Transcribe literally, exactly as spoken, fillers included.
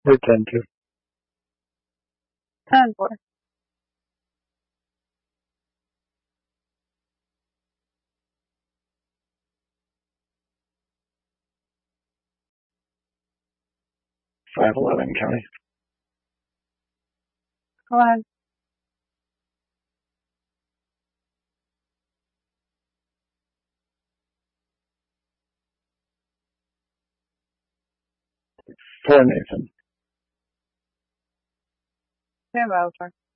Retentive. ten four. five eleven County. Go ahead. four Nathan. Game over.